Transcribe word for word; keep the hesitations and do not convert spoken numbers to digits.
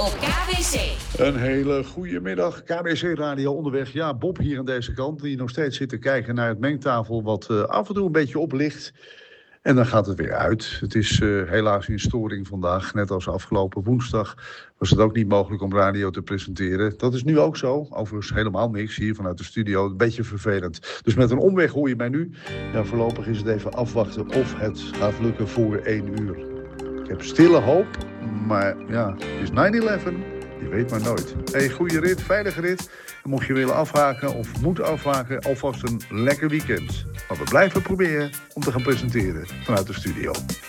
op K B C. Een hele goede middag. K B C Radio onderweg. Ja, Bob hier aan deze kant, die nog steeds zit te kijken naar het mengtafel, wat uh, af en toe een beetje oplicht. En dan gaat het weer uit. Het is uh, helaas in storing vandaag. Net als afgelopen woensdag was het ook niet mogelijk om radio te presenteren. Dat is nu ook zo. Overigens helemaal niks hier vanuit de studio. Een beetje vervelend. Dus met een omweg hoor je mij nu. Ja, voorlopig is het even afwachten of het gaat lukken voor één uur. Ik heb stille hoop, maar ja, het is nine eleven. Je weet maar nooit. Hey, goede rit, veilige rit. En mocht je willen afhaken of moeten afhaken, alvast een lekker weekend. Maar we blijven proberen om te gaan presenteren vanuit de studio.